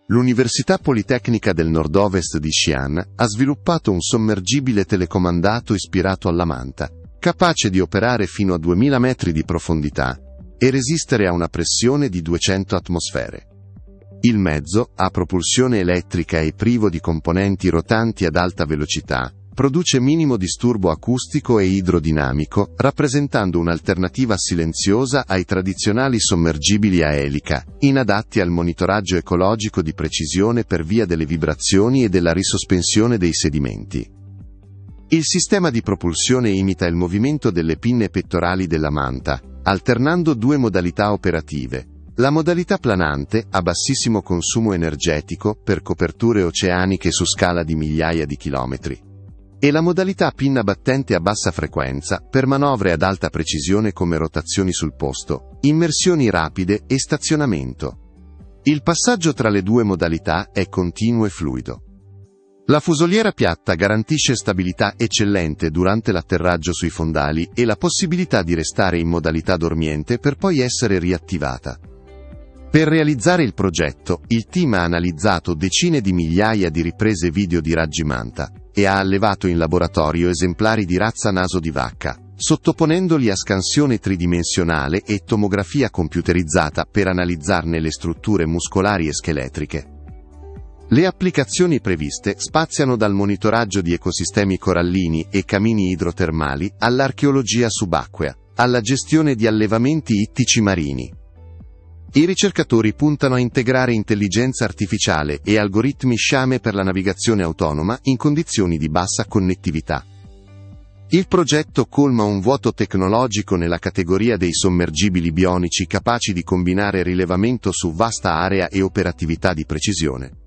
L'Università Politecnica del Nord-Ovest di Xi'an ha sviluppato un sommergibile telecomandato ispirato alla manta, capace di operare fino a 2000 metri di profondità e resistere a una pressione di 200 atmosfere. Il mezzo, a propulsione elettrica e privo di componenti rotanti ad alta velocità, produce minimo disturbo acustico e idrodinamico, rappresentando un'alternativa silenziosa ai tradizionali sommergibili a elica, inadatti al monitoraggio ecologico di precisione per via delle vibrazioni e della risospensione dei sedimenti. Il sistema di propulsione imita il movimento delle pinne pettorali della manta, alternando due modalità operative: la modalità planante, a bassissimo consumo energetico, per coperture oceaniche su scala di migliaia di chilometri, e la modalità pinna battente a bassa frequenza, per manovre ad alta precisione come rotazioni sul posto, immersioni rapide e stazionamento. Il passaggio tra le due modalità è continuo e fluido. La fusoliera piatta garantisce stabilità eccellente durante l'atterraggio sui fondali e la possibilità di restare in modalità dormiente per poi essere riattivata. Per realizzare il progetto, il team ha analizzato decine di migliaia di riprese video di raggi manta e ha allevato in laboratorio esemplari di razza naso di vacca, sottoponendoli a scansione tridimensionale e tomografia computerizzata per analizzarne le strutture muscolari e scheletriche. Le applicazioni previste spaziano dal monitoraggio di ecosistemi corallini e camini idrotermali all'archeologia subacquea, alla gestione di allevamenti ittici marini. I ricercatori puntano a integrare intelligenza artificiale e algoritmi sciame per la navigazione autonoma in condizioni di bassa connettività. Il progetto colma un vuoto tecnologico nella categoria dei sommergibili bionici capaci di combinare rilevamento su vasta area e operatività di precisione.